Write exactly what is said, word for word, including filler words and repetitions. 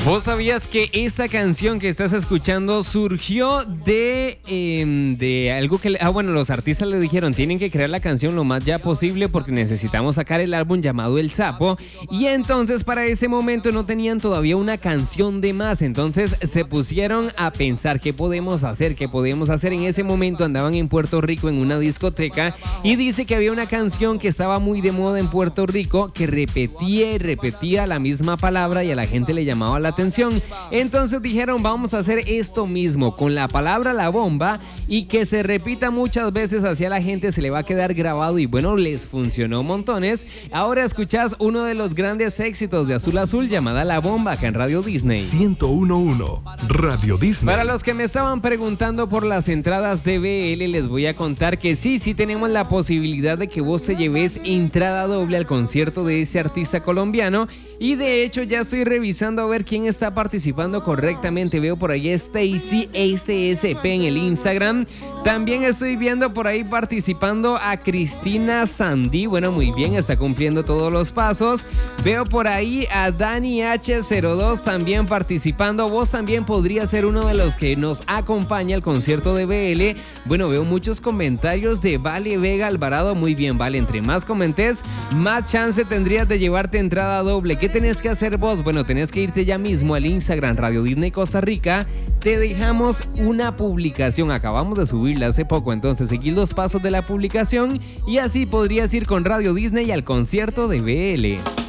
¿Vos sabías que esta canción que estás escuchando surgió de, eh, de algo que... Ah, bueno, los artistas le dijeron, tienen que crear la canción lo más ya posible porque necesitamos sacar el álbum llamado El Sapo. Y entonces para ese momento no tenían todavía una canción de más. Entonces se pusieron a pensar qué podemos hacer, qué podemos hacer. En ese momento andaban en Puerto Rico en una discoteca y dice que había una canción que estaba muy de moda en Puerto Rico que repetía y repetía la misma palabra y a la gente le llamaba la atención. Entonces dijeron, vamos a hacer esto mismo con la palabra la bomba y que se repita muchas veces, hacia la gente se le va a quedar grabado y bueno, les funcionó montones. Ahora escuchás uno de los grandes éxitos de Azul Azul llamada La Bomba acá en Radio Disney. ciento uno punto uno Radio Disney. Para los que me estaban preguntando por las entradas de B L, les voy a contar que sí, sí tenemos la posibilidad de que vos te lleves entrada doble al concierto de ese artista colombiano y de hecho ya estoy revisando a ver quién está participando correctamente. Veo por ahí Stacy S S P en el Instagram. También estoy viendo por ahí participando a Cristina Sandy. Bueno, muy bien, está cumpliendo todos los pasos. Veo por ahí a Dani H cero dos también participando. Vos también podrías ser uno de los que nos acompaña al concierto de B L. Bueno, veo muchos comentarios de Vale Vega Alvarado. Muy bien, Vale, entre más comentes, más chance tendrías de llevarte entrada doble. ¿Qué tenés que hacer vos? Bueno, tenés que irte ya mismo al Instagram Radio Disney Costa Rica. Te dejamos una publicación, acabamos de subirla hace poco, entonces seguí los pasos de la publicación y así podrías ir con Radio Disney al concierto de B L.